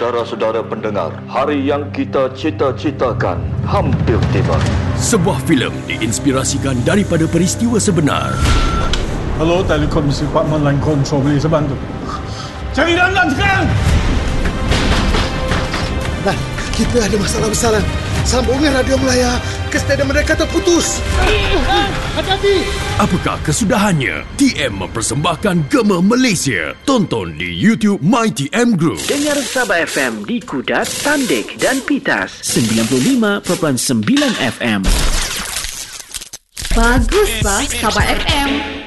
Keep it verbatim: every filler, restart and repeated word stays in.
Saudara-saudara pendengar, hari yang kita cita-citakan hampir tiba. Sebuah filem diinspirasikan daripada peristiwa sebenar. Hello, Telekom Department Line Control, boleh saya bantu? Cari Landan sekarang! Nah, kita ada masalah besar, Lan. Sambungan radio Melaya ke stadium mereka terputus. Hati-hati! Apakah kesudahannya? T M mempersembahkan Gema Malaysia. Tonton di YouTube My T M Group. Dengar Sabah F M di Kudat, Tandek dan Pitas sembilan puluh lima perpuluhan sembilan F M. Bagus bah Sabah F M.